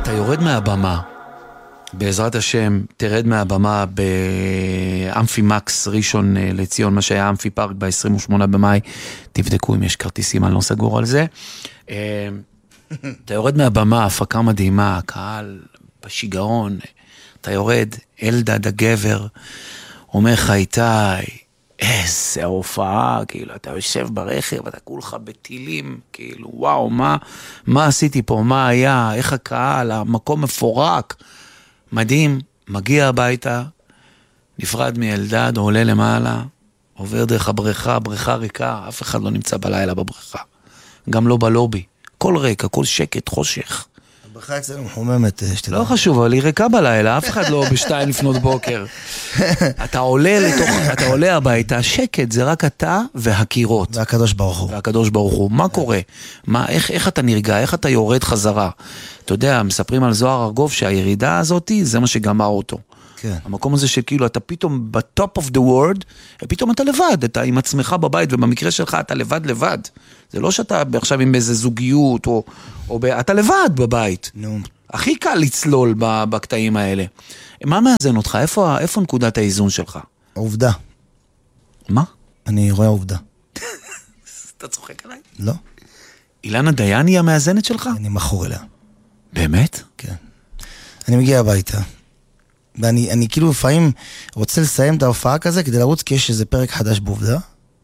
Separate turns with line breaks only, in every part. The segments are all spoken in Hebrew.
אתה יורד מהבמה, בעזרת השם, תרד מהבמה באמפי מקס ראשון לציון, מה שהיה אמפי פארק ב-28 במאי, תבדקו אם יש כרטיסים, אני לא סגור על זה. אתה יורד מהבמה, הפקה מדהימה, הקהל בשיגעון, אתה יורד, אלדד הגבר, אומר לך איתי, איזה הופעה, כאילו, אתה יושב ברכב, אתה כולך בטילים, כאילו, וואו, מה עשיתי פה, מה היה, איך הקהל, המקום מפורק, מדהים, מגיע הביתה, נפרד מאלדד, עולה למעלה, עובר דרך הבריכה, בריכה ריקה, אף אחד לא נמצא בלילה בבריכה, גם לא בלובי, כל רקע, כל שקט, חושך.
הבריכה אצלנו מחוממת, שתדע.
לא חשוב, אבל היא ריקה בלילה, אף אחד לא בשתיים לפנות בוקר. אתה עולה הביתה, שקט, זה רק אתה והקירות.
והקדוש ברוך הוא.
והקדוש ברוך הוא. מה קורה? איך אתה נרגע? איך אתה יורד חזרה? אתה יודע, מספרים על זוהר ארגוב שהירידה הזאת, זה מה שגמר אותו.
כן.
המקום הזה שכאילו אתה פתאום בטופ אוף דה וורד, פתאום אתה לבד, אתה עם עצמך בבית, ובמקרה שלך אתה לבד. זה לא שאתה עכשיו עם איזה זוגיות, אתה לבד בבית.
נו.
הכי קל לצלול בקטעים האלה. מה מאזן אותך? איפה נקודת האיזון שלך?
העובדה.
מה?
אני רואה העובדה.
אתה צוחק עליי?
לא.
אילנה דיין היא המאזנת שלך?
אני מכור אליה.
באמת?
כן. אני מגיע הביתה. ואני כאילו לפעמים רוצה לסיים את ההופעה כזה כדי לרוץ, כי יש איזה פרק חדש בעובדה.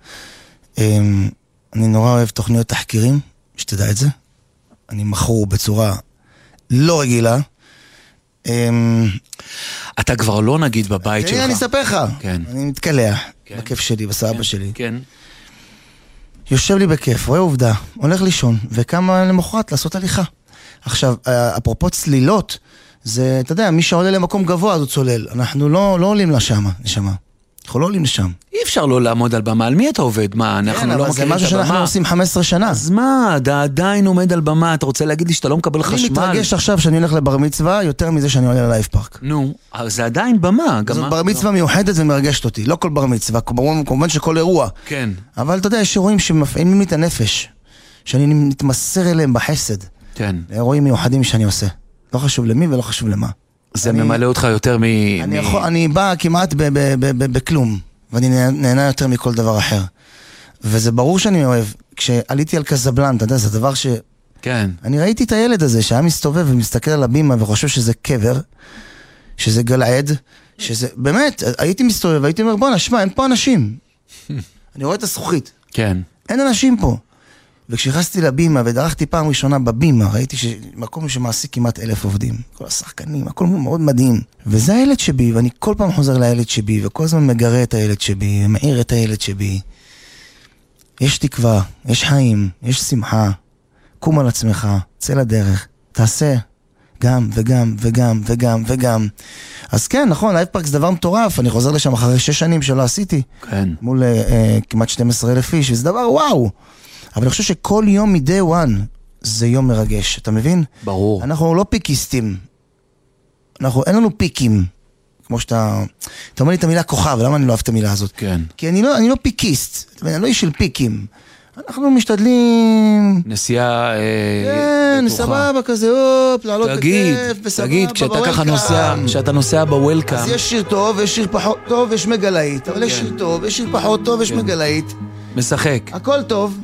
אני נורא אוהב תוכניות תחקירים, שתדע את זה. אני מכור בצורה לא רגילה.
אתה כבר לא נגיד בבית שלך.
אני אספר לך.
כן.
אני מתקלח בכיף שלי, בסבא שלי.
כן.
יושב לי בכיף, רואה עובדה, הולך לישון, וכמה למחרת לעשות הליכה. עכשיו, אפרופו צלילות, זה, אתה יודע, מי שעולה למקום גבוה, אז הוא צולל. אנחנו לא עולים לשם, נשמה. אנחנו לא עולים לשם.
אי אפשר לא לעמוד על במה. על מי אתה עובד? מה, אנחנו לא מכירים את הבמה?
זה משהו שאנחנו עושים 15 שנה.
אז מה, אתה עדיין עומד על במה, אתה רוצה להגיד לי שאתה לא מקבל חשמל?
אני מתרגש עכשיו שאני הולך לבר מצווה, יותר מזה שאני עולה ללייב פארק.
נו, זה עדיין במה.
זאת בר מצווה מיוחדת ומרגשת אותי. לא כל בר מצווה, כמובן שכל אירוע.
כן.
אבל אתה יודע, יש אירועים שמפעימים לי את הנפש, שאני מתמסר אליהם בחסד.
כן.
אירועים מיוחדים שאני עושה. לא חשוב למי ולא חשוב למה.
זה ממלא אותך יותר
אני בא כמעט בכלום, ואני נהנה יותר מכל דבר אחר. וזה ברור שאני אוהב. כשעליתי על קזבלן, אתה יודע, זה דבר ש...
כן.
אני ראיתי את הילד הזה שהיה מסתובב ומסתכל על הבימה וחושב שזה קבר, שזה גלעד, שזה... באמת, הייתי מסתובב, הייתי אומר, בוא נשמע, אין פה אנשים. אני רואה את הזכוכית.
כן.
אין אנשים פה. וכשנכנסתי לבימה ודרכתי פעם ראשונה בבימה, ראיתי שמקום שמעסיק כמעט 1,000 עובדים. כל השחקנים, הכל מאוד מדהים. וזה הילד שבי, ואני כל פעם חוזר לילד שבי, וכל הזמן מגרה את הילד שבי, ומעיר את הילד שבי. יש תקווה, יש חיים, יש שמחה. קום על עצמך, צא לדרך, תעשה. גם וגם וגם וגם וגם. אז כן, נכון, לייב פארק זה דבר מטורף, אני חוזר לשם אחרי 6 שנים שלא עשיתי.
כן.
מול כמעט 12,000 איש, וזה דבר וואו. אבל אני חושב שכל יום מ-day one זה יום מרגש, אתה מבין?
ברור.
אנחנו לא פיקיסטים. אין לנו פיקים. כמו שאתה... אתה אומר לי את המילה כוכב, ולמה אני לא אוהב את המילה הזאת?
כן.
כי אני לא פיקיסט. אני לא איש של פיקים. אנחנו משתדלים...
נסיעה...
כן, סבבה כזה, לעלות בכיף, בסבבה,
תגיד, כשאתה נוסע בוולקאם...
אז יש שיר טוב, יש שיר פחות טוב, יש מגלאית. אבל יש שיר טוב, יש שיר פחות טוב, יש מגלאית.
משחק.
הכל טוב.